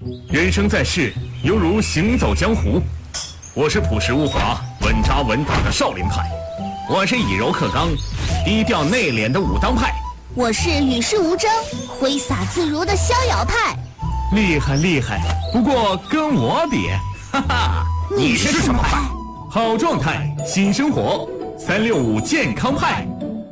人生在世，犹如行走江湖。我是朴实无华、稳扎稳打的少林派，我是以柔克刚、低调内敛的武当派， 我是与世无争、挥洒自如的逍遥派。 厉害厉害，不过跟我比，哈哈， 你是什么派？ 好状态，新生活，365健康派。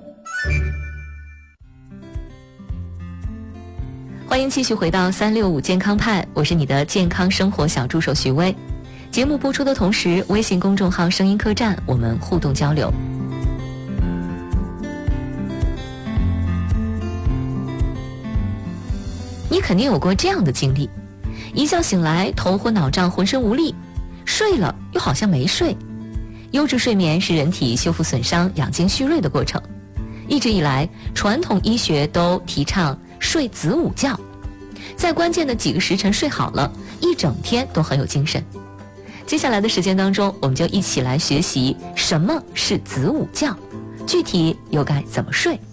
欢迎继续回到365健康派，我是你的健康生活小助手徐薇。节目播出的同时，微信公众号声音客栈我们互动交流。你肯定有过这样的经历，一觉醒来头昏脑胀，浑身无力，睡了又好像没睡。优质睡眠是人体修复损伤、养精蓄锐的过程。一直以来，传统医学都提倡睡子午觉，在关键的几个时辰睡好了，一整天都很有精神。接下来的时间当中，我们就一起来学习什么是子午觉，具体又该怎么睡。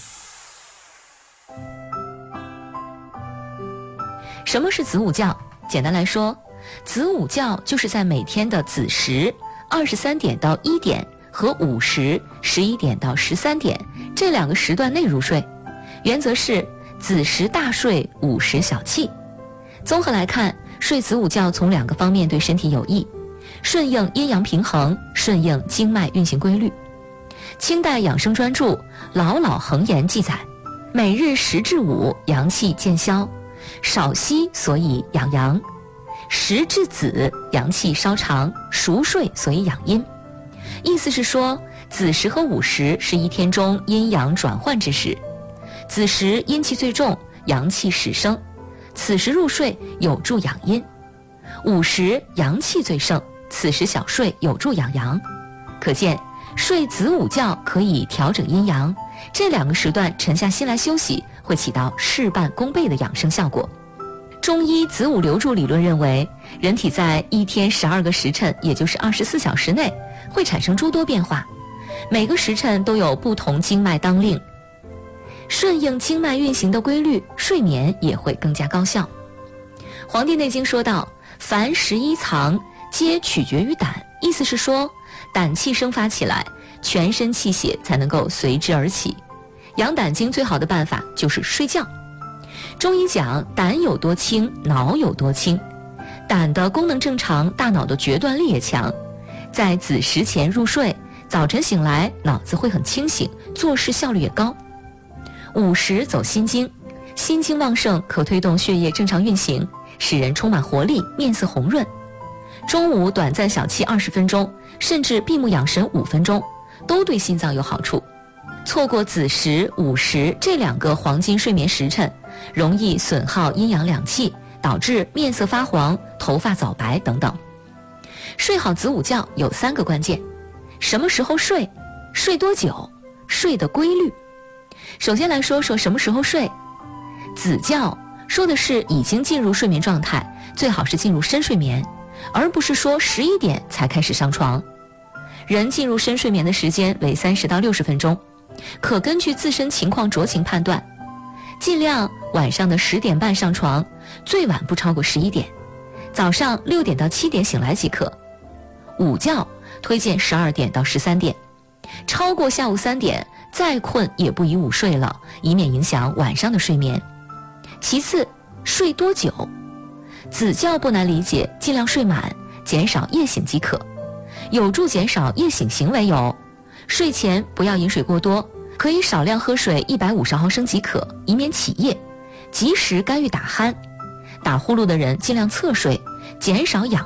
什么是子午觉？简单来说，子午觉就是在每天的子时23点到1点和午时11点到13点这2个时段内入睡，原则是子时大睡，午时小憩。综合来看，睡子午觉从2个方面对身体有益，顺应阴阳平衡，顺应经脉运行规律。清代养生专著《老老恒言》记载，每日10至5，阳气渐消，少息所以养阳；10至子，阳气稍长，熟睡所以养阴。意思是说，子时和午时是一天中阴阳转换之时，子时阴气最重，阳气始生，此时入睡有助养阴；午时阳气最盛，此时小睡有助养阳。可见睡子午觉可以调整阴阳，这2个时段沉下心来休息，会起到事半功倍的养生效果。中医子午流注理论认为，人体在一天12个时辰，也就是24小时内，会产生诸多变化，每个时辰都有不同经脉当令，顺应经脉运行的规律，睡眠也会更加高效。《黄帝内经》说道，凡11藏皆取决于胆，意思是说，胆气生发起来，全身气血才能够随之而起。养胆经最好的办法就是睡觉。中医讲，胆有多轻，脑有多轻。胆的功能正常，大脑的决断力也强。在子时前入睡，早晨醒来脑子会很清醒，做事效率也高。午时走心经，心经旺盛，可推动血液正常运行，使人充满活力，面色红润。中午短暂小憩20分钟，甚至闭目养神5分钟，都对心脏有好处。错过子时、午时这2个黄金睡眠时辰，容易损耗阴阳两气，导致面色发黄、头发早白等等。睡好子午觉有3个关键：什么时候睡，睡多久，睡的规律。首先来说说什么时候睡。子觉说的是已经进入睡眠状态，最好是进入深睡眠，而不是说11点才开始上床。人进入深睡眠的时间为30到60分钟，可根据自身情况酌情判断，尽量晚上的10点半上床，最晚不超过11点，早上6点到7点醒来即可。午觉推荐12点到13点，超过下午3点再困也不宜午睡了，以免影响晚上的睡眠。其次，睡多久？子觉不难理解，尽量睡满，减少夜醒即可。有助减少夜醒行为有：睡前不要饮水过多，可以少量喝水150毫升即可，以免起夜，及时干预打鼾。打呼噜的人尽量侧睡，减少仰